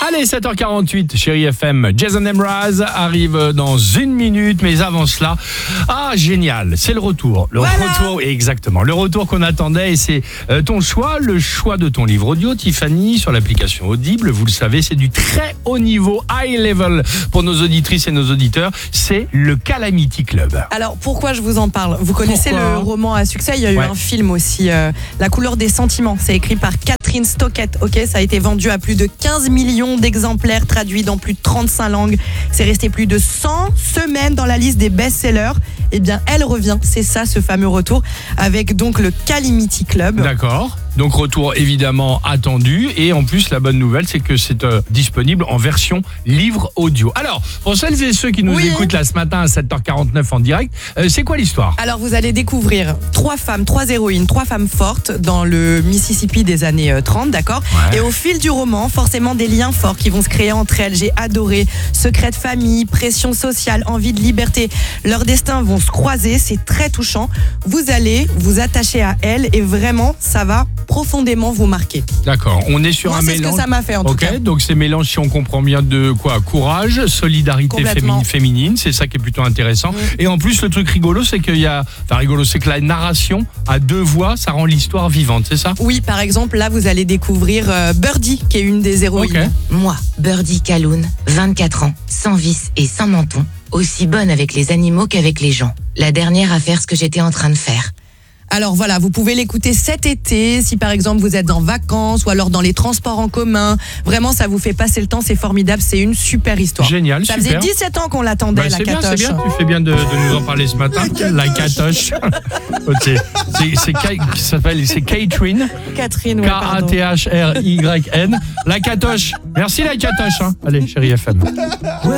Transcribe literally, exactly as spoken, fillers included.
Allez, sept heures quarante-huit, Chérie F M, Jason Mraz arrive dans une minute, mais avant cela, ah génial, c'est le retour. Le voilà. retour, exactement, le retour qu'on attendait et c'est euh, ton choix, le choix de ton livre audio, Tiffany, sur l'application Audible. Vous le savez, c'est du très haut niveau, high level pour nos auditrices et nos auditeurs, c'est le Calamity Club. Alors pourquoi je vous en parle? Vous connaissez Pourquoi le roman à succès, il y a eu Ouais. un film aussi, euh, La couleur des sentiments, c'est écrit par Catherine Stockett, ok, ça a été vendu à plus de quinze millions d'exemplaires, traduit dans plus de trente-cinq langues, c'est resté plus de cent semaines dans la liste des best-sellers. Eh bien elle revient, c'est ça ce fameux retour, avec donc le Calamity Club. D'accord. Donc retour évidemment attendu et en plus la bonne nouvelle c'est que c'est euh, disponible en version livre audio. Alors pour celles et ceux qui nous Oui. écoutent là ce matin à sept heures quarante-neuf en direct, euh, c'est quoi l'histoire? Alors vous allez découvrir trois femmes, trois héroïnes, trois femmes fortes dans le Mississippi des années euh, trente, d'accord? Ouais. Et au fil du roman, forcément des liens forts qui vont se créer entre elles. J'ai adoré, secret de famille, pression sociale, envie de liberté. Leurs destins vont se croiser, c'est très touchant. Vous allez vous attacher à elles et vraiment ça va profondément vous marquer. D'accord, on est sur Moi un c'est ce mélange. que ça m'a fait en tout Ok, cas. donc c'est mélange si on comprend bien de quoi? Courage, solidarité Complètement. féminine, féminine, c'est ça qui est plutôt intéressant. Mm. Et en plus le truc rigolo c'est qu'il y a, enfin rigolo c'est que la narration à deux voix, ça rend l'histoire vivante, c'est ça? Oui, par exemple, là vous allez découvrir euh, Birdie qui est une des héroïnes. Ok. Moi, Birdie Calhoun, vingt-quatre ans, sans vis et sans menton, aussi bonne avec les animaux qu'avec les gens. La dernière à faire ce que j'étais en train de faire. Alors voilà, vous pouvez l'écouter cet été, si par exemple vous êtes en vacances ou alors dans les transports en commun. Vraiment, ça vous fait passer le temps, c'est formidable, c'est une super histoire. Génial, Ça super. faisait dix-sept ans qu'on l'attendait, Bah, la c'est bien, c'est catoche. bien, tu fais bien de, de nous en parler ce matin. La catoche. Ok. C'est, c'est, Ka- qui s'appelle, c'est Catherine. Catherine, ouais, K A pardon. T H R Y N. La catoche. Merci la catoche. Hein. Allez, Chérie F M.